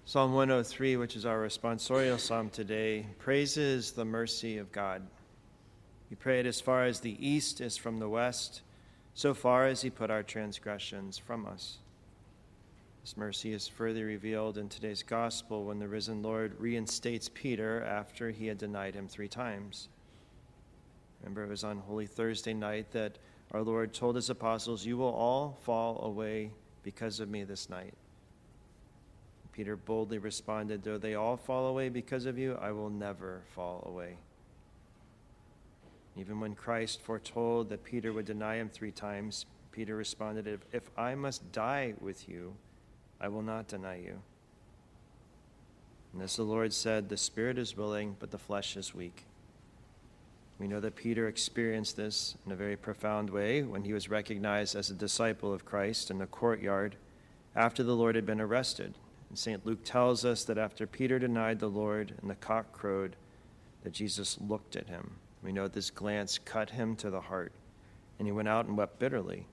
Psalm 103, which is our responsorial psalm today, praises the mercy of God. We pray it as far as the east is from the west, so far as he put our transgressions from us. This mercy is further revealed in today's gospel when the risen Lord reinstates Peter after he had denied him 3 times. Remember, it was on Holy Thursday night that our Lord told his apostles, "You will all fall away because of me this night." Peter boldly responded, "Though they all fall away because of you, I will never fall away." Even when Christ foretold that Peter would deny him 3 times, Peter responded, "If I must die with you, I will not deny you." And as the Lord said, the spirit is willing, but the flesh is weak. We know that Peter experienced this in a very profound way when he was recognized as a disciple of Christ in the courtyard after the Lord had been arrested. And St. Luke tells us that after Peter denied the Lord and the cock crowed, that Jesus looked at him. We know this glance cut him to the heart, and he went out and wept bitterly.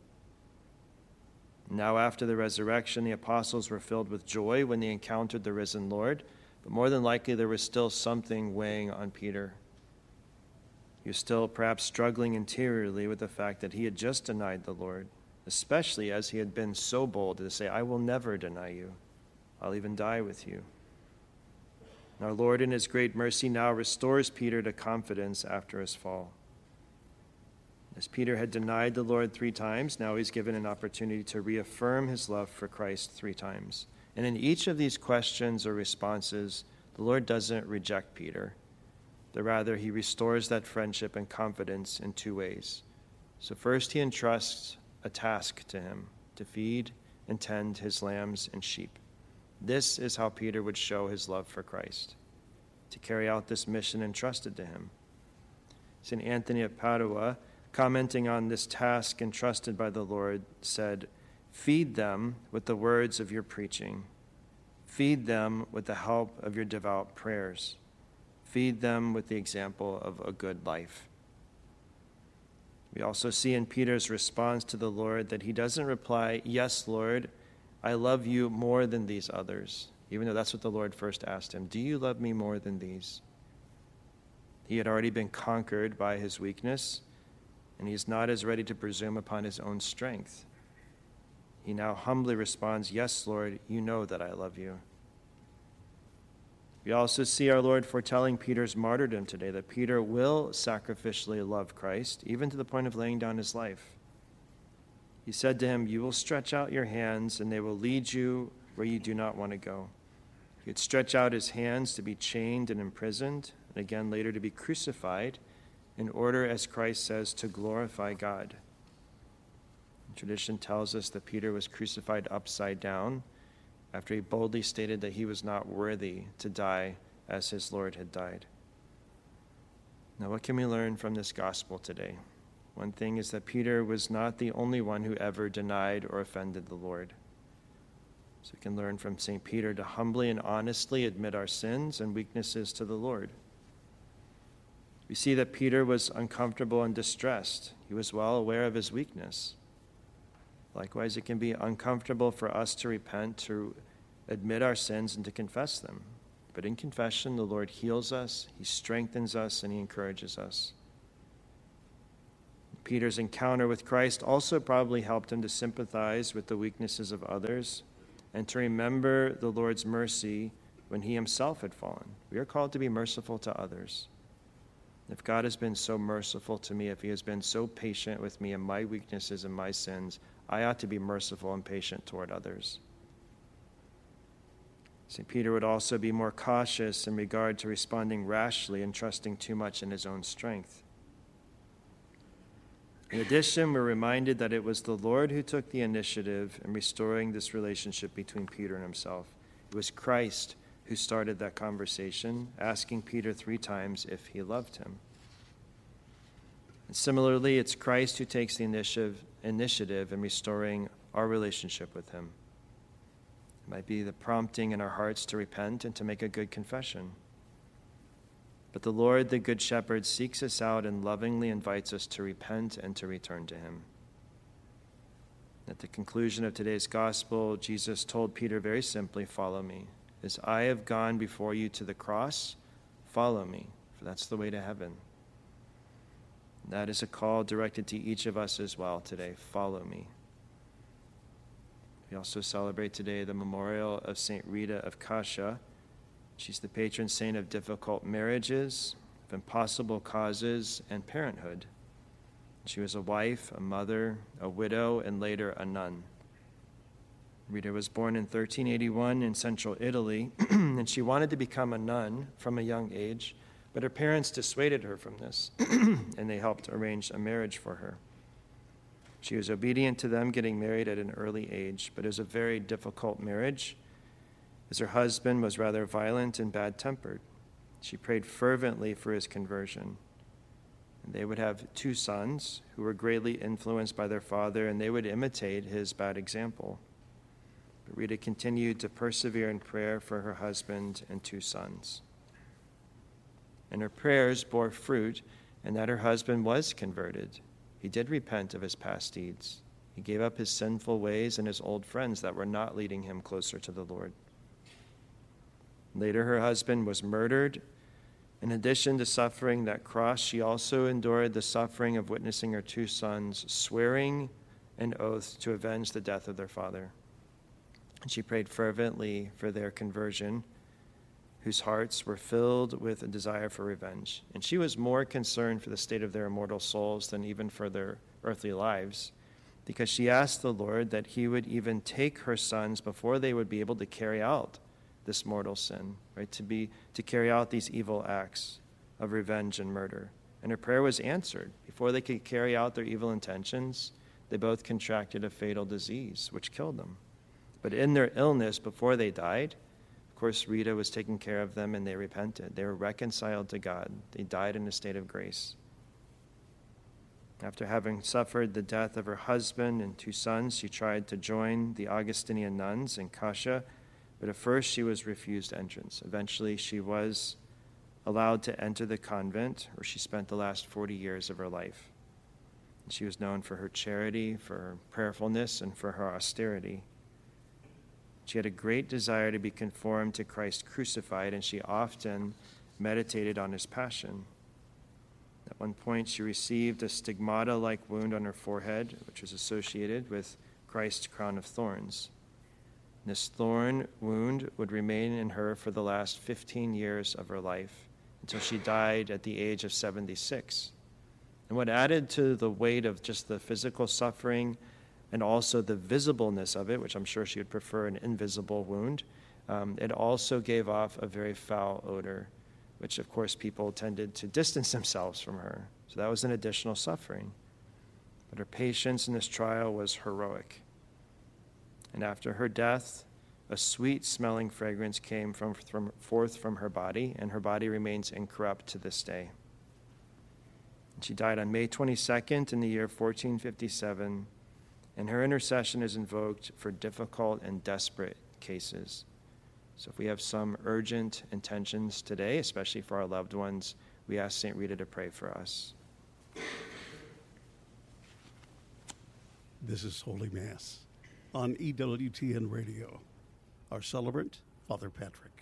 Now after the resurrection, the apostles were filled with joy when they encountered the risen Lord, but more than likely there was still something weighing on Peter. He was still perhaps struggling interiorly with the fact that he had just denied the Lord, especially as he had been so bold to say, "I will never deny you. I'll even die with you." And our Lord in his great mercy now restores Peter to confidence after his fall. As Peter had denied the Lord 3 times, now he's given an opportunity to reaffirm his love for Christ 3 times. And in each of these questions or responses, the Lord doesn't reject Peter, but rather he restores that friendship and confidence in 2 ways. So first, he entrusts a task to him, to feed and tend his lambs and sheep. This is how Peter would show his love for Christ, to carry out this mission entrusted to him. St. Anthony of Padua, commenting on this task entrusted by the Lord, said, "Feed them with the words of your preaching. Feed them with the help of your devout prayers. Feed them with the example of a good life." We also see in Peter's response to the Lord that he doesn't reply, "Yes, Lord, I love you more than these others," even though that's what the Lord first asked him. "Do you love me more than these?" He had already been conquered by his weakness, and he is not as ready to presume upon his own strength. He now humbly responds, "Yes, Lord, you know that I love you." We also see our Lord foretelling Peter's martyrdom today, that Peter will sacrificially love Christ, even to the point of laying down his life. He said to him, "You will stretch out your hands, and they will lead you where you do not want to go." He would stretch out his hands to be chained and imprisoned, and again later to be crucified, in order, as Christ says, to glorify God. Tradition tells us that Peter was crucified upside down after he boldly stated that he was not worthy to die as his Lord had died. Now, what can we learn from this gospel today? One thing is that Peter was not the only one who ever denied or offended the Lord. So we can learn from St. Peter to humbly and honestly admit our sins and weaknesses to the Lord. We see that Peter was uncomfortable and distressed. He was well aware of his weakness. Likewise, it can be uncomfortable for us to repent, to admit our sins, and to confess them. But in confession, the Lord heals us, he strengthens us, and he encourages us. Peter's encounter with Christ also probably helped him to sympathize with the weaknesses of others and to remember the Lord's mercy when he himself had fallen. We are called to be merciful to others. If God has been so merciful to me, if he has been so patient with me and my weaknesses and my sins, I ought to be merciful and patient toward others. St. Peter would also be more cautious in regard to responding rashly and trusting too much in his own strength. In addition, we're reminded that it was the Lord who took the initiative in restoring this relationship between Peter and himself. It was Christ who started that conversation, asking Peter 3 times if he loved him. And similarly, it's Christ who takes the initiative in restoring our relationship with him. It might be the prompting in our hearts to repent and to make a good confession. But the Lord, the Good Shepherd, seeks us out and lovingly invites us to repent and to return to him. At the conclusion of today's gospel, Jesus told Peter very simply, "Follow me." As I have gone before you to the cross, follow me, for that's the way to heaven. That is a call directed to each of us as well today. Follow me. We also celebrate today the memorial of St. Rita of Cascia. She's the patron saint of difficult marriages, of impossible causes, and parenthood. She was a wife, a mother, a widow, and later a nun. Rita was born in 1381 in central Italy, and she wanted to become a nun from a young age, but her parents dissuaded her from this, and they helped arrange a marriage for her. She was obedient to them, getting married at an early age, but it was a very difficult marriage, as her husband was rather violent and bad-tempered. She prayed fervently for his conversion. And they would have 2 sons who were greatly influenced by their father, and they would imitate his bad example. But Rita continued to persevere in prayer for her husband and 2 sons. And her prayers bore fruit, and that her husband was converted. He did repent of his past deeds. He gave up his sinful ways and his old friends that were not leading him closer to the Lord. Later, her husband was murdered. In addition to suffering that cross, she also endured the suffering of witnessing her 2 sons swearing an oath to avenge the death of their father. And she prayed fervently for their conversion, whose hearts were filled with a desire for revenge. And she was more concerned for the state of their immortal souls than even for their earthly lives, because she asked the Lord that he would even take her sons before they would be able to carry out this mortal sin, right? To carry out these evil acts of revenge and murder. And her prayer was answered. Before they could carry out their evil intentions, they both contracted a fatal disease, which killed them. But in their illness, before they died, of course, Rita was taking care of them and they repented. They were reconciled to God. They died in a state of grace. After having suffered the death of her husband and 2 sons, she tried to join the Augustinian nuns in Cascia, but at first she was refused entrance. Eventually she was allowed to enter the convent, where she spent the last 40 years of her life. She was known for her charity, for her prayerfulness, and for her austerity. She had a great desire to be conformed to Christ crucified, and she often meditated on his passion. At one point, she received a stigmata-like wound on her forehead, which was associated with Christ's crown of thorns. This thorn wound would remain in her for the last 15 years of her life, until she died at the age of 76. And what added to the weight of just the physical suffering and also the visibleness of it, which I'm sure she would prefer an invisible wound, it also gave off a very foul odor, which of course people tended to distance themselves from her. So that was an additional suffering. But her patience in this trial was heroic. And after her death, a sweet-smelling fragrance came forth from her body, and her body remains incorrupt to this day. And she died on May 22nd in the year 1457, and her intercession is invoked for difficult and desperate cases. So if we have some urgent intentions today, especially for our loved ones, we ask St. Rita to pray for us. This is Holy Mass on EWTN Radio. Our celebrant, Father Patrick.